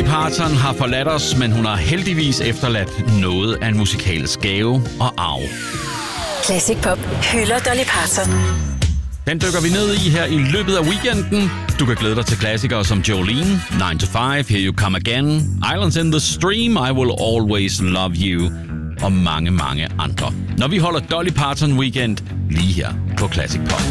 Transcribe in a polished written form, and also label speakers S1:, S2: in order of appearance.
S1: Dolly Parton har forladt os, men hun har heldigvis efterladt noget af en musikalsk gave og arv.
S2: Classic Pop hylder Dolly Parton.
S1: Den dykker vi ned i her i løbet af weekenden. Du kan glæde dig til klassikere som Jolene, 9 to 5, Here You Come Again, Islands in the Stream, I Will Always Love You og mange, mange andre. Når vi holder Dolly Parton Weekend lige her på Classic Pop.